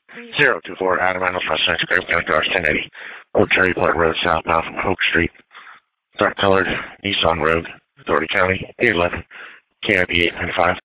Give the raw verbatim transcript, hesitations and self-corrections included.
zero two four Adam Reynolds, West Graham County, Cars ten eighty. Old Cherry Point Road, southbound from Oak Street. Dark colored Nissan Rogue, Authority County, eight eleven, K I P eight ninety-five.